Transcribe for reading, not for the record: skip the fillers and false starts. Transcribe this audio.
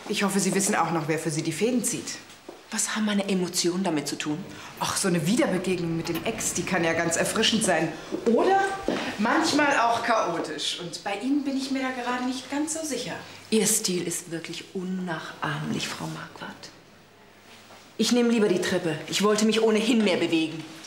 Ich hoffe, Sie wissen auch noch, wer für Sie die Fäden zieht. Was haben meine Emotionen damit zu tun? Ach, so eine Wiederbegegnung mit dem Ex, die kann ja ganz erfrischend sein. Oder manchmal auch chaotisch. Und bei Ihnen bin ich mir da gerade nicht ganz so sicher. Ihr Stil ist wirklich unnachahmlich, Frau Marquardt. Ich nehme lieber die Treppe. Ich wollte mich ohnehin mehr bewegen.